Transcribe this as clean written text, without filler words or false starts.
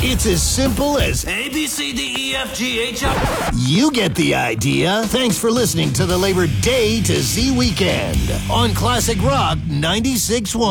It's as simple as A, B, C, D, E, F, G, H, I. you get the idea. Thanks for listening to the Labor Day to Z Weekend on Classic Rock 96.1.